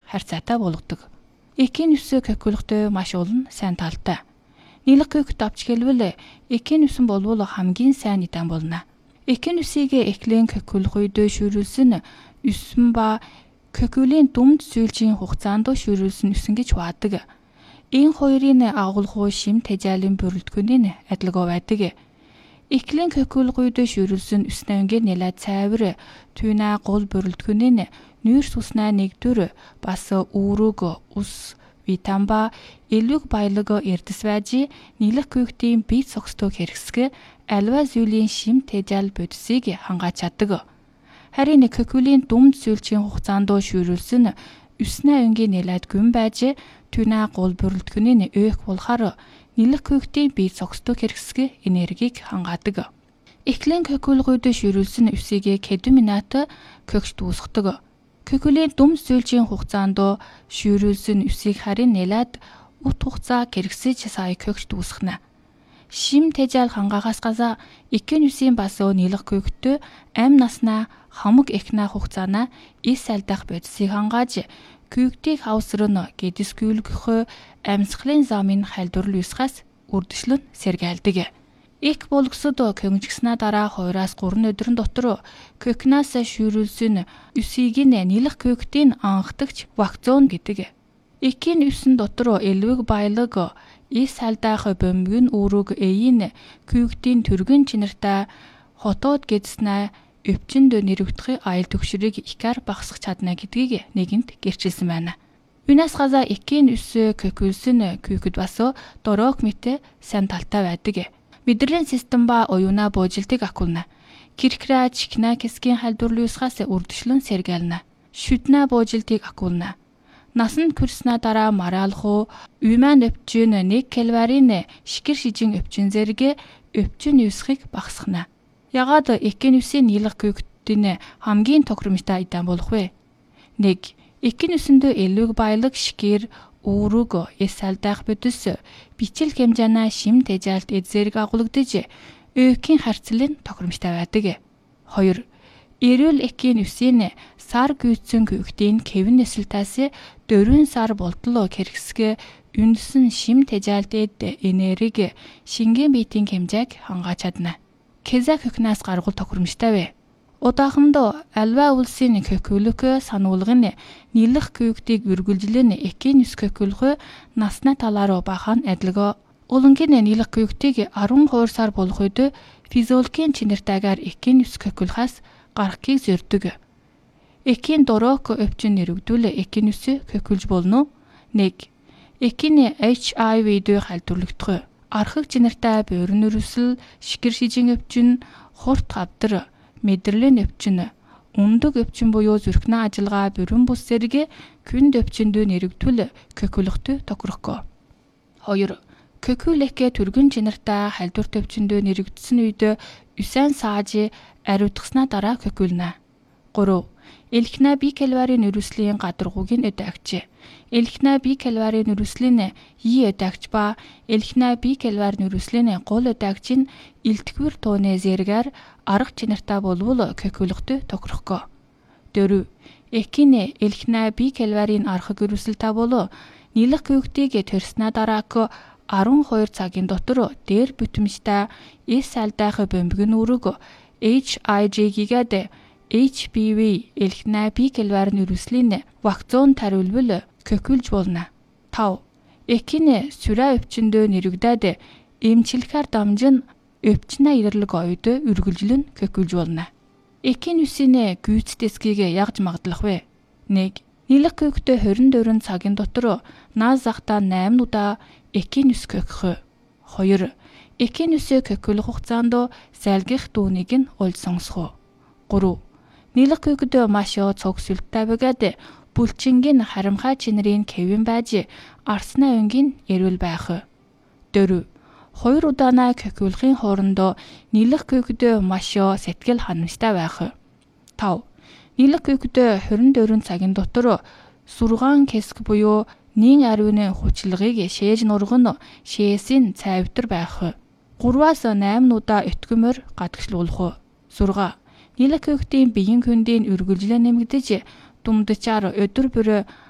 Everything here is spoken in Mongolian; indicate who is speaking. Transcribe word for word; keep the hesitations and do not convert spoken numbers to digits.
Speaker 1: харьцаатай болгодог. Экийн нүсээ кокулохтой маш олон сайн талтай. Нийлэх кокт авч хэлвэл экийн нүсэн болвол хамгийн сайн идэм болно. Экийн нүсийг эклэн кокулох үед шүүрүүлсэн өсөн ба кокулийн дүмд сүүлжийн хугацаанд шүүрүүлсэн өсөн гэж хувадаг. Энэ хоёрын агуулгын шим тэжээлийн бүрэлдэхүүний адилгүй байдаг. Эклэн кокулох үед шүүрүүлсэн өснөө ингээ нэлээд цайвар түйнэ гол бүрэлдэхүүний нүүрс уснаа нэгдүр бас үүрэг ус витамба элвэг баялаг эрдэс байж нийлэх күйгтийн бие цогцтойг хэрэгсгэ альва зүйлийн шим тэжээл бодисыг хангааж чаддаг. Харин кокулийн дүмд сүүлчийн хугацаанд шүүрүүлсэн өснөө өнгийн нэлээд гүн байж түйнэ гол бүрэлдэхүүний өөх болохоор нийлэх күйгтийн бие цогцтойг хэрэгсгэ энергийг хангаадаг. Эклэн кокулгууд шүүрүүлсэн өсийг кедуминат көгч дуусгадаг. Кокулийн дүм сүүлжийн хугацаанд шүүрүүлсэн өсийг харин нэлээд ут хугацаа хэрэгсэж сая көгч дуусгана. Шим тэжээл хангаагаас газа экийн үсийн бас нийлэх көгтөө амь наснаа хамаг эхнаа хугацаана ис алдах бодисыг хангааж көгтийг хавсрын гэдэсгүүлгэх амьсгалын замын хайлдварлал юусгаас үрдүшлэн сэргээлдэг. Их болгосод көнгжгснаа дараа хоёроос гурван өдрийн дотор кокнаас шүүрүүлсэн өсийг нийлэх көгтийн анхдагч вакцин гэдэг. Экийн өсөн дотор элвэг баялаг ис халдаах бөмбөг үүрэг эйн көгтийн төргөн чинартай хотоод гэдснэ өвчнөд нэрвэгдэх аял төгшрийг икар багасгах чадна гэдгийг нэгэнт гэрчилсэн байна. Юнаас газа экийн өс кокулсэн күйгэд бас дорог мэт сайн талтай байдаг. Мэдрэлийн систем ба оюуна буужилтыг акулна. Киркра чихна кэсгийн халдварлал юусгаас үрдүшлэн сэргээлнэ. Шүднэ буужилтыг акулна. Насанд хүрснэ дараа мараалхуу уйман өвчин нэг калорийн шикэр шижин өвчин зэрэг өвчин юусхыг багасгана. Ягаад экийн үсийн нийлэх күйгтийн хамгийн тохиромжтой идэм болох вэ? нэг Экийн үсэнд элвэг баялаг шикэр үүрэг эс алдах бодис бичил хэмжээна шим тэжээлт эд зэрэг агуулгадж өөхийн харьцлын тохиромжтой байдаг. хоёр Эрүүл экийн үсийн сар гүйцэн күйгтийн кевин нэсэлтээс дөрвөн сар болтол хэрэгсгэ үндсэн шим тэжээлт эд энерги шингэн биетийн хэмжээг хангааж чадна. Кеза кокнаас гаргуул тохиромжтой вэ? Удаахандоо альва улсын кокулок сануулгын нийлэх күйгтийг үргэлжлэн экийн үс кокулох насны талаар бахан адилгаа улангийн нийлэх күйгтийг арван хоёр сар болох үед физиологийн чинэртэйгээр экийн үс кокулахаас гарахыг зорддог. Экийн дорог өвчин нэрвэгдүүл экийн үс кокулж болно. нэг Экийн эйч ай ви-д халдварлагдах архаг чинэртэй буурын өрөвсөл, шикэр шижин өвчин, хурд гавдар, мэдрэлийн өвчин, өндөг өвчин буюу зүрхнээ ажиллагаа бүрэн бус зэрэг күнд өвчинд нэрвэгдүүл кокулохтой тохирохгоо. хоёр Кокулэкэ түргэн чинартай халдварт өвчинд нэрвэгдсэн үед үсэн сааж ариутгаснаа дараа кокулна. гурав Элхнэ бие калорийн өрөслийн гадаргууг нь өдөөгч. Элхнэ бие калорийн өрөслийн и өдөөгч ба элхнэ бие калорийн өрөслийн гол өдөөгч нь илтгэвэр тууны зэрэгээр арга чинартай болвол кокулохтой тохирохгоо. дөрөв Экийн элхнэ бие калорийн архаг өрөсөлтэй бол нийлэх күйгтийг төрснөө дараа арван хоёр цагийн дотор дээр бүтэмжтэй эс алдах бөмбөг нүрэг эйч ай джи-гээд эйч пи ви элхнэ бие калорийн өрөслийн вакцин тариулбал кокулж болно. тав Экийн сүрэ өвчинд нэрвэгдээд эмчилгээр дамжин өвчнө идэрлэг ойд үргэлжлэн кокулж болно. Экийн үсийн гүйц дэсгийг ягж магадлах вэ? нэг Нийлэх күйгтээ хорин дөрвөн цагийн дотор наас захта найман удаа экийн үс кокох. хоёр Экийн үс кокулох хугацаанд сайлгих дүүнийг нь олж сонсох. гурав Нийлэх күйгд маш цог сүлттэй бөгөөд бүлчингийн харамхай чинэрийн кевин байж арснаа өнгийн эрүүл байх. дөрөв Хоёр удаанаа кокулахын хоорондоо нийлэх күйгд маш сэтгэл ханамжтай байх. тав Нийлэх күйгд хорин дөрвөн цагийн дотор сургаан кэск буюу нийн ариуны хүчилгыг шээж нурган шээсийн цайвтар байх. гураваас найман удаа өтгөмөр гадагшлуулах. зурга Нийлэх күйгтийн биеийн хөндийн үргэлжлэн нэмэгдэж думдчаар өдөр бүр